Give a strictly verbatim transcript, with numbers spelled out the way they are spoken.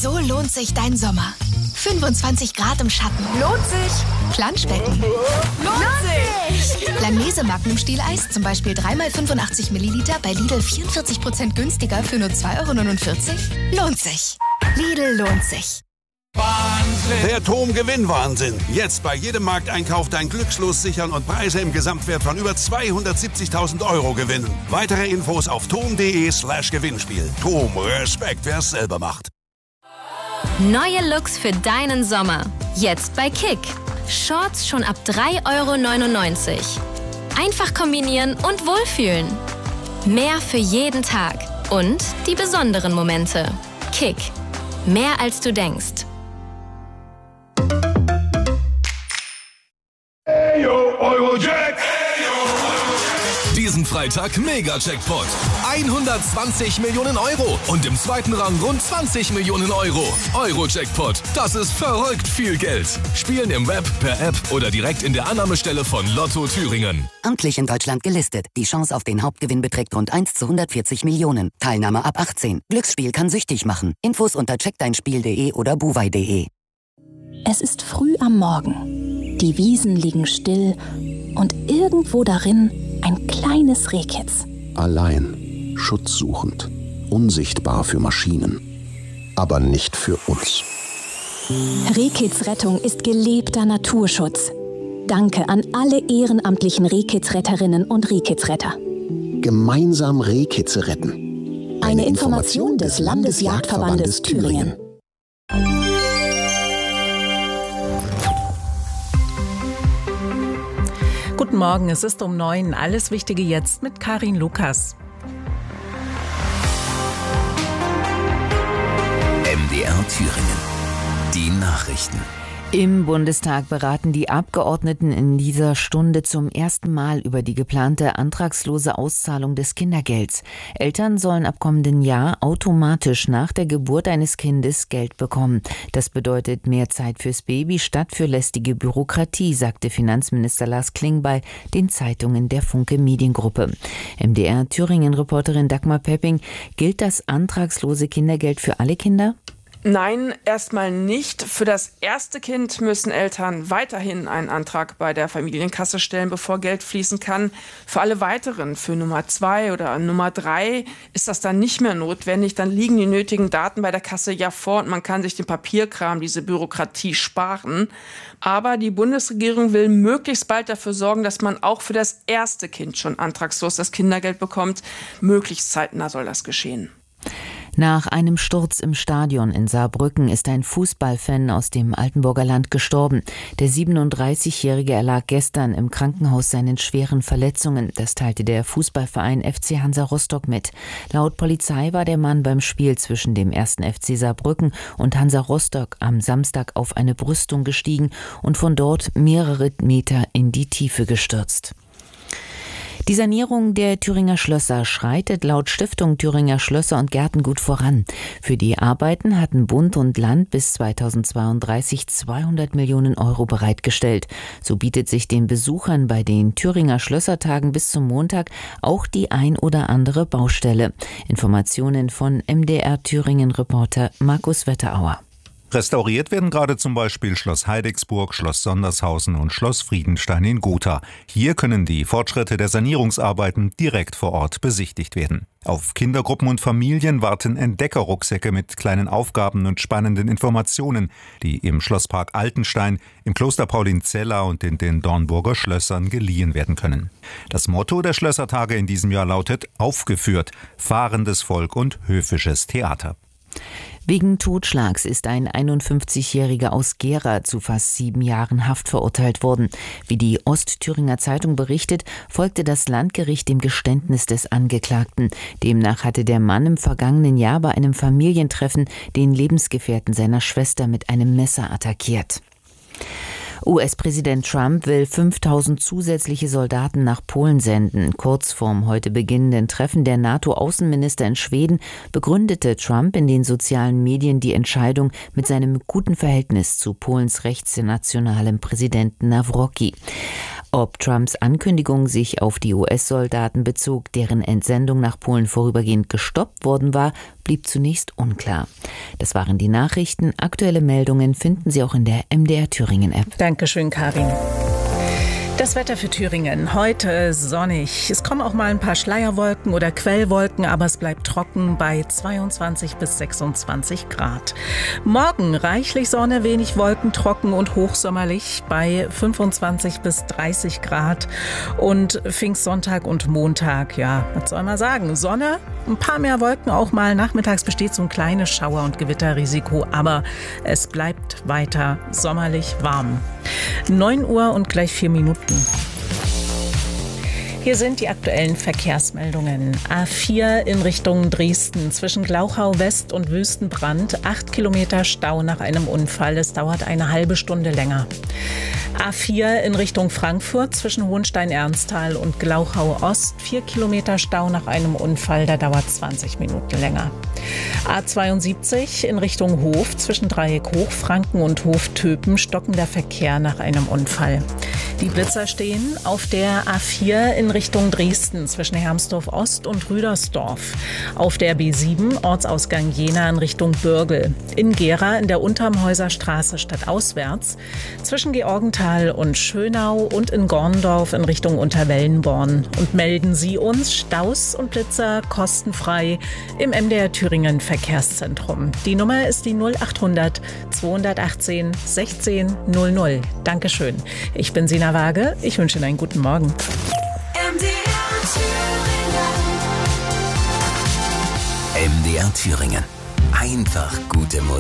So lohnt sich dein Sommer. fünfundzwanzig Grad im Schatten. Lohnt sich. Planschbecken. Lohnt sich. Langnese Magnum Stieleis, zum Beispiel drei mal fünfundachtzig Milliliter, bei Lidl vierundvierzig Prozent günstiger für nur zwei Euro neunundvierzig. Lohnt sich. Lidl lohnt sich. Wahnsinn. Der TOM-Gewinnwahnsinn. Jetzt bei jedem Markteinkauf dein Glückslos sichern und Preise im Gesamtwert von über zweihundertsiebzigtausend Euro gewinnen. Weitere Infos auf tom.de slash Gewinnspiel. TOM, Respekt, wer es selber macht. Neue Looks für deinen Sommer. Jetzt bei Kick. Shorts schon ab drei Euro neunundneunzig. Einfach kombinieren und wohlfühlen. Mehr für jeden Tag. Und die besonderen Momente. Kick. Mehr als du denkst. Eyo, Eurojack. Diesen Freitag Mega-Jackpot. hundertzwanzig Millionen Euro und im zweiten Rang rund zwanzig Millionen Euro. Euro-Jackpot, das ist verrückt viel Geld. Spielen im Web, per App oder direkt in der Annahmestelle von Lotto Thüringen. Amtlich in Deutschland gelistet. Die Chance auf den Hauptgewinn beträgt rund eins zu hundertvierzig Millionen. Teilnahme ab achtzehn. Glücksspiel kann süchtig machen. Infos unter check dein spiel punkt de oder buwei punkt de. Es ist früh am Morgen. Die Wiesen liegen still und irgendwo darin ein kleines Rehkitz. Allein, schutzsuchend, unsichtbar für Maschinen, aber nicht für uns. Rehkitzrettung ist gelebter Naturschutz. Danke an alle ehrenamtlichen Rehkitzretterinnen und Rehkitzretter. Gemeinsam Rehkitze retten. Eine, Eine Information des Landesjagdverbandes Thüringen. Guten Morgen, es ist um neun. Alles Wichtige jetzt mit Karin Lukas. M D R Thüringen. Die Nachrichten. Im Bundestag beraten die Abgeordneten in dieser Stunde zum ersten Mal über die geplante antragslose Auszahlung des Kindergelds. Eltern sollen ab kommenden Jahr automatisch nach der Geburt eines Kindes Geld bekommen. Das bedeutet mehr Zeit fürs Baby statt für lästige Bürokratie, sagte Finanzminister Lars Klingbeil den Zeitungen der Funke Mediengruppe. M D R Thüringen-Reporterin Dagmar Pepping, gilt das antragslose Kindergeld für alle Kinder? Nein, erstmal nicht. Für das erste Kind müssen Eltern weiterhin einen Antrag bei der Familienkasse stellen, bevor Geld fließen kann. Für alle weiteren, für Nummer zwei oder Nummer drei, ist das dann nicht mehr notwendig. Dann liegen die nötigen Daten bei der Kasse ja vor und man kann sich den Papierkram, diese Bürokratie sparen. Aber die Bundesregierung will möglichst bald dafür sorgen, dass man auch für das erste Kind schon antragslos das Kindergeld bekommt. Möglichst zeitnah soll das geschehen. Nach einem Sturz im Stadion in Saarbrücken ist ein Fußballfan aus dem Altenburger Land gestorben. Der siebenunddreißigjährige erlag gestern im Krankenhaus seinen schweren Verletzungen. Das teilte der Fußballverein F C Hansa Rostock mit. Laut Polizei war der Mann beim Spiel zwischen dem ersten F C Saarbrücken und Hansa Rostock am Samstag auf eine Brüstung gestiegen und von dort mehrere Meter in die Tiefe gestürzt. Die Sanierung der Thüringer Schlösser schreitet laut Stiftung Thüringer Schlösser und Gärten gut voran. Für die Arbeiten hatten Bund und Land bis zweitausendzweiunddreißig zweihundert Millionen Euro bereitgestellt. So bietet sich den Besuchern bei den Thüringer Schlössertagen bis zum Montag auch die ein oder andere Baustelle. Informationen von M D R Thüringen-Reporter Markus Wetterauer. Restauriert werden gerade zum Beispiel Schloss Heidigsburg, Schloss Sondershausen und Schloss Friedenstein in Gotha. Hier können die Fortschritte der Sanierungsarbeiten direkt vor Ort besichtigt werden. Auf Kindergruppen und Familien warten Entdeckerrucksäcke mit kleinen Aufgaben und spannenden Informationen, die im Schlosspark Altenstein, im Kloster Paulinzella und in den Dornburger Schlössern geliehen werden können. Das Motto der Schlössertage in diesem Jahr lautet: Aufgeführt, fahrendes Volk und höfisches Theater. Wegen Totschlags ist ein einundfünfzigjähriger aus Gera zu fast sieben Jahren Haft verurteilt worden. Wie die Ostthüringer Zeitung berichtet, folgte das Landgericht dem Geständnis des Angeklagten. Demnach hatte der Mann im vergangenen Jahr bei einem Familientreffen den Lebensgefährten seiner Schwester mit einem Messer attackiert. U S-Präsident Trump will fünftausend zusätzliche Soldaten nach Polen senden. Kurz vorm heute beginnenden Treffen der NATO-Außenminister in Schweden begründete Trump in den sozialen Medien die Entscheidung mit seinem guten Verhältnis zu Polens rechtsnationalem Präsidenten Nawrocki. Ob Trumps Ankündigung sich auf die U S-Soldaten bezog, deren Entsendung nach Polen vorübergehend gestoppt worden war, blieb zunächst unklar. Das waren die Nachrichten. Aktuelle Meldungen finden Sie auch in der M D R Thüringen-App. Dankeschön, Karin. Das Wetter für Thüringen. Heute sonnig. Es kommen auch mal ein paar Schleierwolken oder Quellwolken, aber es bleibt trocken bei zweiundzwanzig bis sechsundzwanzig Grad. Morgen reichlich Sonne, wenig Wolken, trocken und hochsommerlich bei fünfundzwanzig bis dreißig Grad. Und Pfingstsonntag und Montag, ja, was soll man sagen? Sonne, ein paar mehr Wolken auch mal. Nachmittags besteht so ein kleines Schauer- und Gewitterrisiko, aber es bleibt weiter sommerlich warm. neun Uhr und gleich vier Minuten. Hier sind die aktuellen Verkehrsmeldungen. A vier in Richtung Dresden zwischen Glauchau West und Wüstenbrand. Acht Kilometer Stau nach einem Unfall. Es dauert eine halbe Stunde länger. A vier in Richtung Frankfurt zwischen Hohenstein-Ernsthal und Glauchau Ost. Vier Kilometer Stau nach einem Unfall. Da dauert zwanzig Minuten länger. A zweiundsiebzig in Richtung Hof zwischen Dreieck Hochfranken und Hof Töpen. Stockender Verkehr nach einem Unfall. Die Blitzer stehen auf der A vier in Richtung Dresden zwischen Hermsdorf Ost und Rüdersdorf. Auf der B sieben Ortsausgang Jena in Richtung Bürgel. In Gera in der Untermhäuser Straße stadtauswärts zwischen Georgenthal und Schönau und in Gorndorf in Richtung Unterwellenborn. Und melden Sie uns Staus und Blitzer kostenfrei im M D R Thüringen Verkehrszentrum. Die Nummer ist die null achthundert zweihundertachtzehn sechzehn null null. Dankeschön. Ich bin Sina Waage. Ich wünsche Ihnen einen guten Morgen. M D R Thüringen. Einfach gute Musik.